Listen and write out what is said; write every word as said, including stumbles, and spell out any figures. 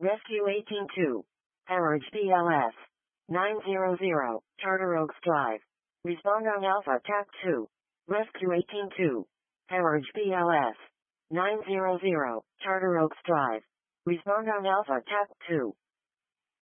Rescue eighteen two. Harwich B L S. nine hundred. Charter Oaks Drive. Respond on Alpha T A C two. Rescue eighteen two. Harwich B L S. nine hundred. Charter Oaks Drive. Respond on Alpha T A C two.